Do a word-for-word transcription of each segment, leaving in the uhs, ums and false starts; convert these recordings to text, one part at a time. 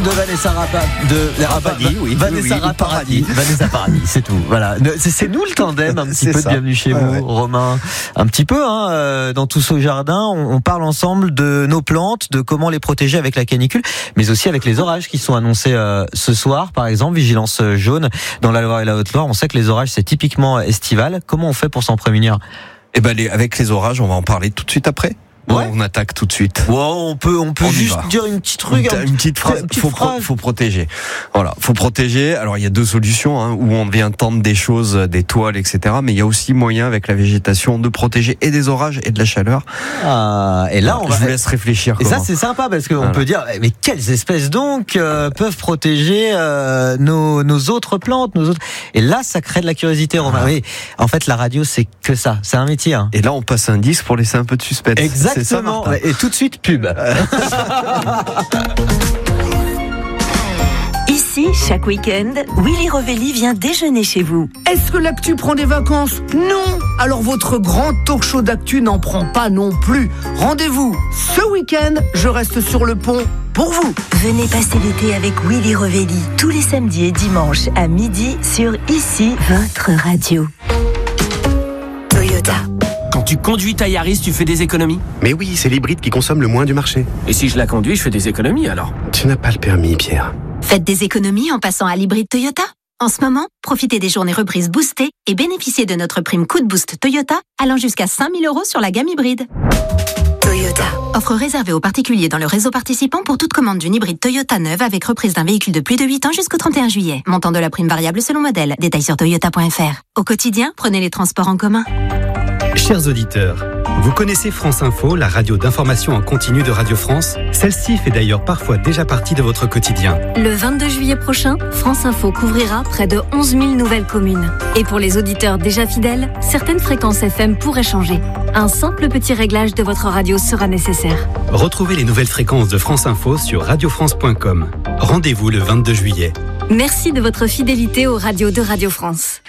de Vanessa Rapa, de Paradis, oui. Vanessa oui, oui, Paradis. Vanessa Paradis, c'est tout. Voilà. C'est, c'est nous le tandem, un petit C'est peu ça. de Bienvenue chez Ouais, vous, ouais. Romain. Un petit peu, hein, euh, dans Tous au jardin, on, on parle ensemble de nos plantes, de comment les protéger avec la canicule, mais aussi avec les orages qui sont annoncés euh, ce soir, par exemple, vigilance jaune dans la Loire et la Haute-Loire. On sait que les orages, c'est typiquement estival. Comment on fait pour s'en prémunir? Eh ben, les, avec les orages, on va en parler tout de suite après. Ouais. On attaque tout de suite. Wow, on peut, on peut On y juste va. dire une petite truc, Une, un une petite phrase. une petite faut, pro- phrase. faut protéger. Voilà, faut protéger. Alors il y a deux solutions, hein, où on vient tendre des choses, des toiles, et cetera. Mais il y a aussi moyen avec la végétation de protéger et des orages et de la chaleur. Ah, et là, on Je va. vous laisse réfléchir. Et ça, comment. c'est sympa parce qu'on Voilà. peut dire, mais quelles espèces donc euh, peuvent protéger euh, nos, nos autres plantes, nos autres. Et là, ça crée de la curiosité, Romain. Ah. Oui, en fait, la radio, c'est que ça, c'est un métier. Hein. Et là, on passe un disque pour laisser un peu de suspense. C'est ça, Exactement. Martin. Et tout de suite, pub. Ici, chaque week-end, Willy Rovelli vient déjeuner chez vous. Est-ce que l'actu prend des vacances? Non. Alors votre grand talk show d'actu n'en prend pas non plus. Rendez-vous ce week-end, je reste sur le pont pour vous. Venez passer l'été avec Willy Rovelli tous les samedis et dimanches à midi sur Ici, votre radio. Toyota. Quand tu conduis ta Yaris, tu fais des économies. Mais oui, c'est l'hybride qui consomme le moins du marché. Et si je la conduis, je fais des économies alors. Tu n'as pas le permis, Pierre. Faites des économies en passant à l'hybride Toyota. En ce moment, profitez des journées reprises boostées et bénéficiez de notre prime coup de boost Toyota allant jusqu'à cinq mille euros sur la gamme hybride. Toyota. Offre réservée aux particuliers dans le réseau participant pour toute commande d'une hybride Toyota neuve avec reprise d'un véhicule de plus de huit ans jusqu'au trente et un juillet. Montant de la prime variable selon modèle. Détails sur toyota point f r. Au quotidien, prenez les transports en commun. Chers auditeurs, vous connaissez France Info, la radio d'information en continu de Radio France? Celle-ci fait d'ailleurs parfois déjà partie de votre quotidien. Le vingt-deux juillet prochain, France Info couvrira près de onze mille nouvelles communes. Et pour les auditeurs déjà fidèles, certaines fréquences F M pourraient changer. Un simple petit réglage de votre radio sera nécessaire. Retrouvez les nouvelles fréquences de France Info sur radio france point com. Rendez-vous le vingt-deux juillet. Merci de votre fidélité aux radios de Radio France.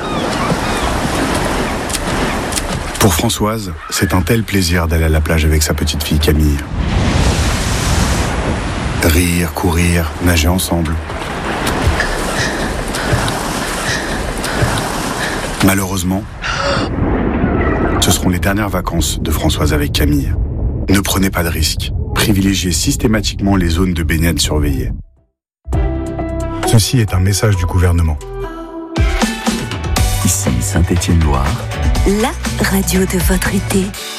Pour Françoise, c'est un tel plaisir d'aller à la plage avec sa petite fille Camille. Rire, courir, nager ensemble. Malheureusement, ce seront les dernières vacances de Françoise avec Camille. Ne prenez pas de risques. Privilégiez systématiquement les zones de baignade surveillées. Ceci est un message du gouvernement. Ici Saint-Étienne-Loire. La radio de votre été.